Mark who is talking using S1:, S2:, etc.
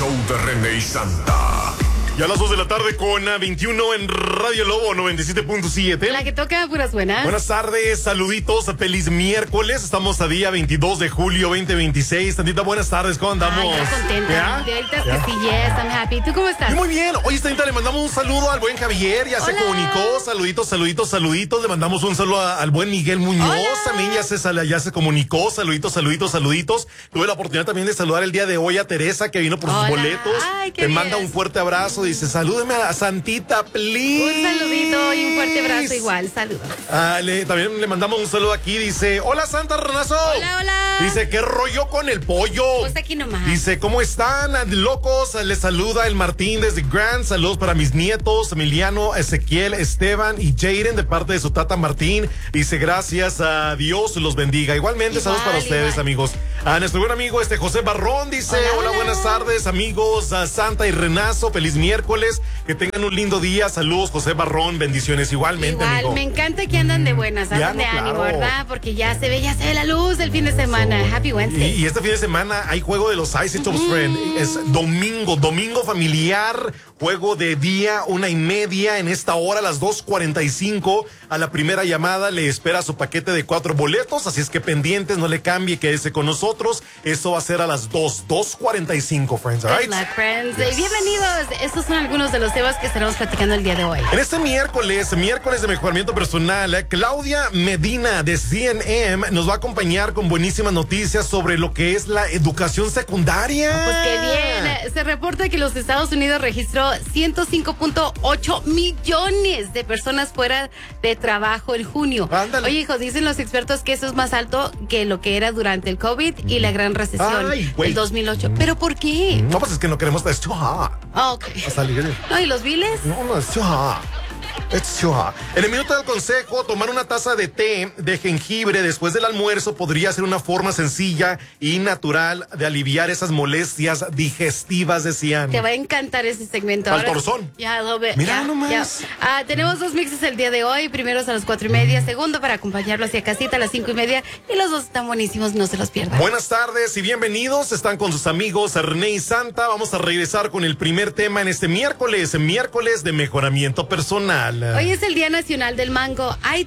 S1: show de René y Santa.
S2: Y a las 2 de la tarde con 21 en Radio Lobo 97.7.
S3: La que toca puras buenas.
S2: Buenas tardes, saluditos, feliz miércoles. Estamos a día 22 de julio 2026. Tantita, buenas tardes, ¿cómo andamos?
S3: Ay, yo contenta.
S2: ¿Ya?
S3: De ahorita es que sí, yes, I'm happy. ¿Tú cómo estás?
S2: Y muy bien. Oye, Tantita, le mandamos un saludo al buen Javier, ya se
S3: Hola.
S2: comunicó. Saluditos. Le mandamos un saludo al buen Miguel Muñoz.
S3: Hola.
S2: También ya se comunicó. Saluditos. Tuve la oportunidad también de saludar el día de hoy a Teresa, que vino por sus
S3: Hola.
S2: boletos.
S3: Ay, qué
S2: Te
S3: bien.
S2: manda un fuerte abrazo. Dice, salúdeme a Santita, please.
S3: Un saludito y un fuerte abrazo igual. Saludos.
S2: También le mandamos un saludo aquí. Dice, hola Santa Renazo.
S3: Hola.
S2: Dice, ¿qué rollo con el pollo?
S3: Pues aquí nomás.
S2: Dice, ¿cómo están, locos? Les saluda el Martín desde Grand. Saludos para mis nietos, Emiliano, Ezequiel, Esteban y Jaden, de parte de su tata Martín. Dice, gracias a Dios los bendiga. Igualmente, saludos para ustedes, amigos. A nuestro buen amigo José Barrón dice, hola, buenas tardes, amigos, a Santa y Renazo, feliz miércoles, que tengan un lindo día. Saludos, José Barrón, bendiciones igualmente,
S3: Igual,
S2: amigo.
S3: me encanta que andan de buenas,
S2: Ya,
S3: andan de
S2: no,
S3: ánimo,
S2: claro.
S3: ¿verdad? Porque ya se ve la luz del fin de semana. Happy Wednesday.
S2: Y este fin de semana hay juego de los Ice Age of Friends. Es domingo familiar, juego de día, 1:30 en esta hora, a las 2:45. A la primera llamada le espera su paquete de 4 boletos, así es que pendientes, no le cambie, quédese con nosotros. Eso va a ser a las 2:45, friends, all right?
S3: Good luck, friends.
S2: Yes.
S3: Bienvenidos. Estos son algunos de los temas que estaremos platicando el día de hoy.
S2: En este miércoles de mejoramiento personal, Claudia Medina de CNM nos va a acompañar con buenísimas noticias sobre lo que es la educación secundaria.
S3: Pues qué bien. Se reporta que los Estados Unidos registró 105.8 millones de personas fuera de trabajo en junio.
S2: Ándale.
S3: Oye, hijos, dicen los expertos que eso es más alto que lo que era durante el COVID y la gran recesión
S2: Ay, güey.
S3: del 2008. ¿Pero por qué?
S2: No, pues es que no queremos, it's too hot.
S3: Ah, ok.
S2: A salir.
S3: No, ¿y los biles?
S2: No, it's too hot. It's too hot. En el minuto del consejo, tomar una taza de té de jengibre después del almuerzo podría ser una forma sencilla y natural de aliviar esas molestias digestivas, decían.
S3: Te va a encantar ese segmento.
S2: Al
S3: Ahora-
S2: torzón.
S3: Ya lo ve.
S2: Mira
S3: ya,
S2: nomás.
S3: ya. Tenemos 2 mixes el día de hoy. Primero es a las 4:30, segundo para acompañarlo hacia casita a las 5:30. Y los dos están buenísimos, no se los pierdan.
S2: Buenas tardes y bienvenidos. Están con sus amigos René y Santa. Vamos a regresar con el primer tema en este miércoles de mejoramiento personal.
S3: Hoy es el Día Nacional del Mango. Hay